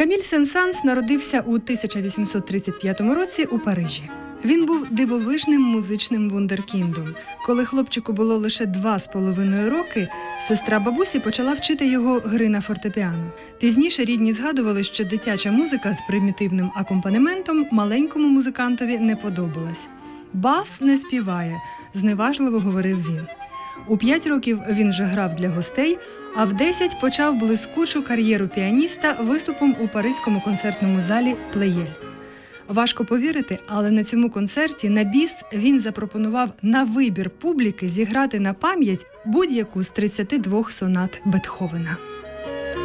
Каміль Сен-Санс народився у 1835 році у Парижі. Він був дивовижним музичним вундеркіндом. Коли хлопчику було лише 2,5 роки, сестра бабусі почала вчити його гри на фортепіано. Пізніше рідні згадували, що дитяча музика з примітивним акомпанементом маленькому музикантові не подобалась. «Бас не співає», – зневажливо говорив він. У 5 років він вже грав для гостей, а в 10 почав блискучу кар'єру піаніста виступом у паризькому концертному залі «Плеєль». Важко повірити, але на цьому концерті на біс він запропонував на вибір публіки зіграти на пам'ять будь-яку з 32 сонат Бетховена.